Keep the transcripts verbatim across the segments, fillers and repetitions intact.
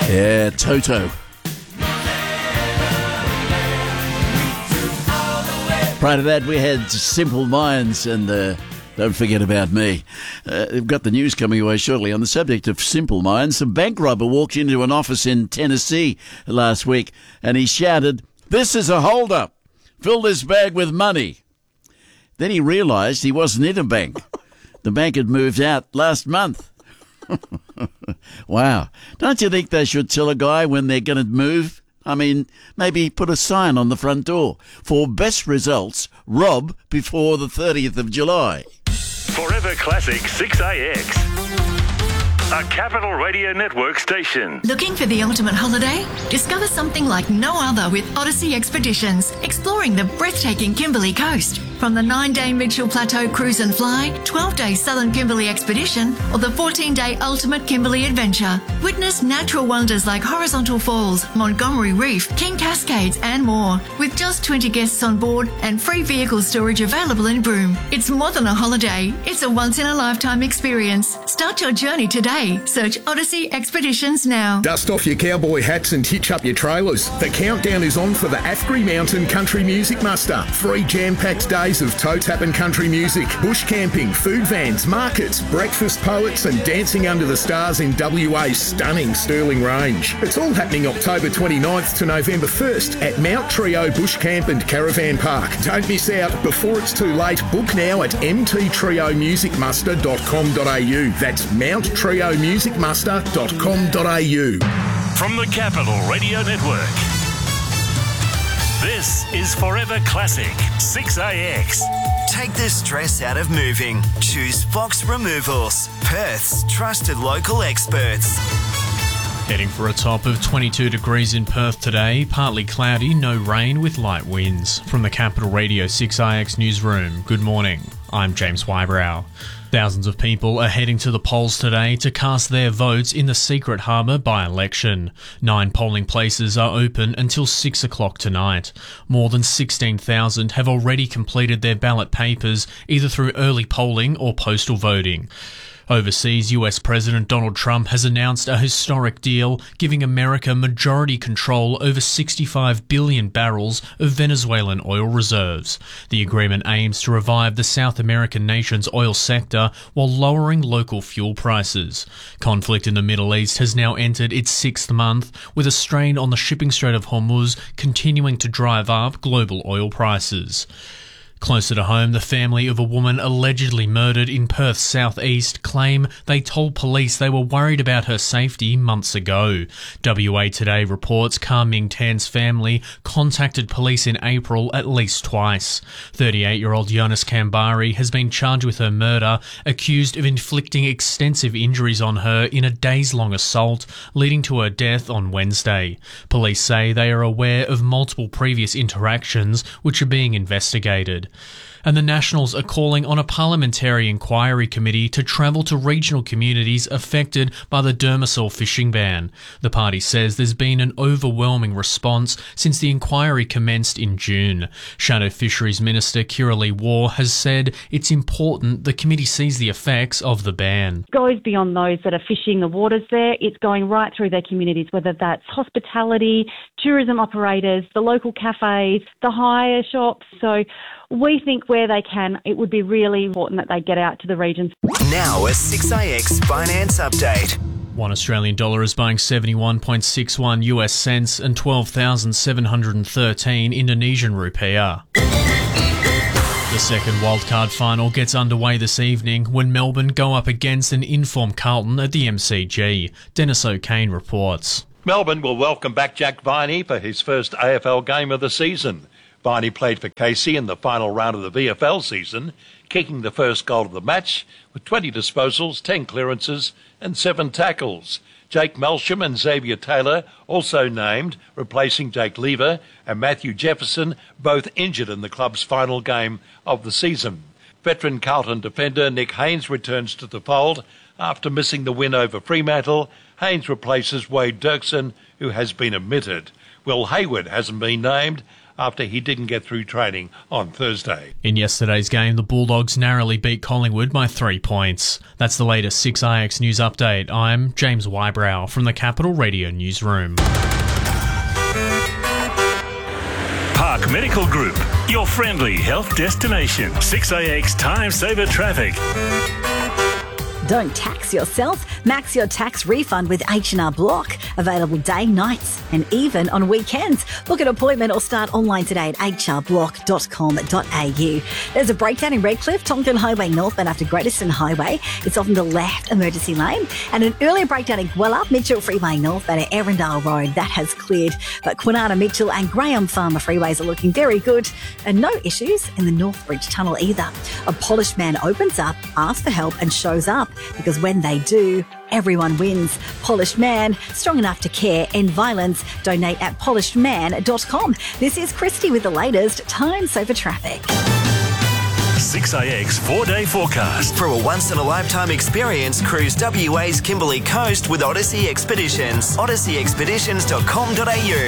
Yeah, Toto. Prior to that, we had Simple Minds and uh, Don't Forget About Me. Uh, we've got the news coming away shortly. On the subject of Simple Minds, a bank robber walked into an office in Tennessee last week and he shouted, "This is a hold-up. Fill this bag with money." Then he realised he wasn't in a bank. The bank had moved out last month. Wow. Don't you think they should tell a guy when they're going to move? I mean, maybe put a sign on the front door. For best results, rob before the thirtieth of July. Forever Classic six A X. A Capital Radio Network station. Looking for the ultimate holiday? Discover something like no other with Odyssey Expeditions, exploring the breathtaking Kimberley coast. From the nine-day Mitchell Plateau Cruise and Fly, twelve-day Southern Kimberley Expedition, or the fourteen-day Ultimate Kimberley Adventure. Witness natural wonders like Horizontal Falls, Montgomery Reef, King Cascades and more. With just twenty guests on board and free vehicle storage available in Broome. It's more than a holiday. It's a once-in-a-lifetime experience. Start your journey today. Search Odyssey Expeditions now. Dust off your cowboy hats and hitch up your trailers. The countdown is on for the Afgri Mountain Country Music Muster. Three jam-packed days of toe tap and country music, bush camping, food vans, markets, breakfast poets and dancing under the stars in W A's stunning Stirling Range. It's all happening October twenty-ninth to November first at Mount Trio Bush Camp and Caravan Park. Don't miss out before it's too late. Book now at m t trio music muster dot com dot a u. That's mount trio music muster dot com dot a u. From the Capital Radio Network, this is Forever Classic six A X. Take the stress out of moving. Choose Fox Removals, Perth's trusted local experts. Heading for a top of twenty-two degrees in Perth today, partly cloudy, no rain with light winds. From the Capital Radio six I X newsroom, good morning. I'm James Wybrow. Thousands of people are heading to the polls today to cast their votes in the Secret Harbour by-election. Nine polling places are open until six o'clock tonight. More than sixteen thousand have already completed their ballot papers, either through early polling or postal voting. Overseas, U S President Donald Trump has announced a historic deal giving America majority control over sixty-five billion barrels of Venezuelan oil reserves. The agreement aims to revive the South American nation's oil sector while lowering local fuel prices. Conflict in the Middle East has now entered its sixth month, with a strain on the shipping Strait of Hormuz continuing to drive up global oil prices. Closer to home, the family of a woman allegedly murdered in Perth's southeast claim they told police they were worried about her safety months ago. W A Today reports Ka Ming Tan's family contacted police in April at least twice. thirty-eight-year-old Jonas Kambari has been charged with her murder, accused of inflicting extensive injuries on her in a days-long assault, leading to her death on Wednesday. Police say they are aware of multiple previous interactions which are being investigated. And the Nationals are calling on a parliamentary inquiry committee to travel to regional communities affected by the Dermasol fishing ban. The party says there's been an overwhelming response since the inquiry commenced in June. Shadow Fisheries Minister Kiralee Waugh has said it's important the committee sees the effects of the ban. It goes beyond those that are fishing the waters there. It's going right through their communities, whether that's hospitality, tourism operators, the local cafes, the hire shops. So we think where they can, it would be really important that they get out to the regions. Now a six A X finance update. One Australian dollar is buying seventy-one point six one U S cents and twelve thousand seven hundred thirteen Indonesian rupiah. The second wildcard final gets underway this evening when Melbourne go up against an in-form Carlton at the M C G. Dennis O'Kane reports. Melbourne will welcome back Jack Viney for his first A F L game of the season. Viney played for K C in the final round of the V F L season, kicking the first goal of the match with twenty disposals, ten clearances and seven tackles. Jake Melsham and Xavier Taylor also named, replacing Jake Lever and Matthew Jefferson, both injured in the club's final game of the season. Veteran Carlton defender Nick Haynes returns to the fold after missing the win over Fremantle. Haynes replaces Wade Dirksen, who has been omitted. Will Hayward hasn't been named after he didn't get through training on Thursday. In yesterday's game, the Bulldogs narrowly beat Collingwood by three points. That's the latest six I X News update. I'm James Wybrow from the Capital Radio Newsroom. Park Medical Group, your friendly health destination. six A X Time Saver Traffic. Don't tax yourself. Max your tax refund with H and R Block. Available day, nights and even on weekends. Book an appointment or start online today at h r block dot com dot a u. There's a breakdown in Redcliffe, Tonkin Highway northbound after Greateston Highway. It's off in the left emergency lane. And an earlier breakdown in Gwelup, Mitchell Freeway northbound at Erindale Road. That has cleared. But Kwinana, Mitchell and Graham Farmer freeways are looking very good. And no issues in the Northbridge Tunnel either. A polished man opens up, asks for help and shows up. Because when they do, everyone wins. Polished Man, strong enough to care, end violence. Donate at polished man dot com. This is Christy with the latest Time Saver Traffic. six A X four-day forecast. For a once-in-a-lifetime experience, cruise W A's Kimberley Coast with Odyssey Expeditions. odyssey expeditions dot com dot a u.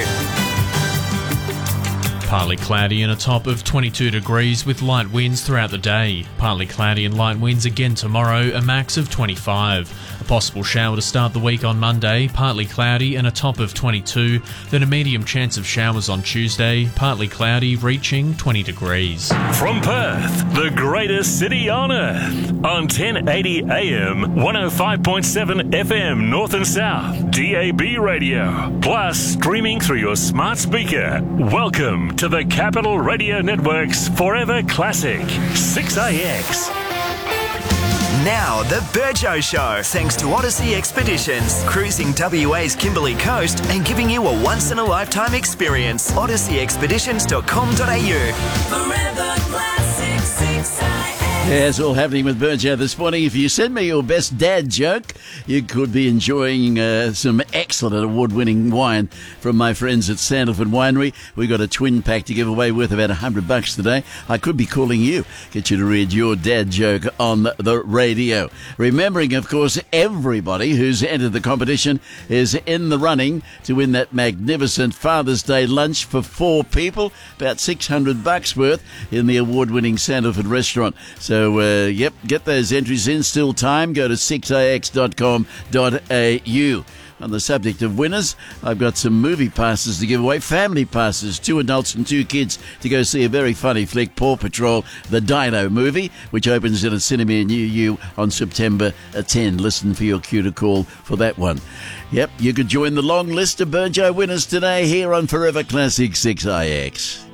Partly cloudy and a top of twenty-two degrees with light winds throughout the day. Partly cloudy and light winds again tomorrow, a max of twenty-five. A possible shower to start the week on Monday, partly cloudy and a top of twenty-two. Then a medium chance of showers on Tuesday, partly cloudy, reaching twenty degrees. From Perth, the greatest city on earth. On ten eighty A M, one oh five point seven F M North and South, D A B radio. Plus streaming through your smart speaker. Welcome to the Capital Radio Network's Forever Classic, six A X. Now, the Burjo Show, thanks to Odyssey Expeditions, cruising W A's Kimberley Coast and giving you a once-in-a-lifetime experience. odyssey expeditions dot com dot a u. Forever Classic six I X. Yeah, it's all happening with Burjo this morning. If you send me your best dad joke, you could be enjoying uh, some excellent award-winning wine from my friends at Sandalford Winery. We've got a twin pack to give away worth about one hundred bucks today. I could be calling you, get you to read your dad joke on the radio. Remembering, of course, everybody who's entered the competition is in the running to win that magnificent Father's Day lunch for four people, about six hundred bucks worth in the award-winning Sandalford restaurant. So So, uh, yep, get those entries in. Still time. Go to six a x dot com dot a u. On the subject of winners, I've got some movie passes to give away. Family passes, two adults and two kids to go see a very funny flick, Paw Patrol, the Dino movie, which opens in a cinema near you on September tenth. Listen for your cue to call for that one. Yep, you could join the long list of Burjo winners today here on Forever Classic six I X.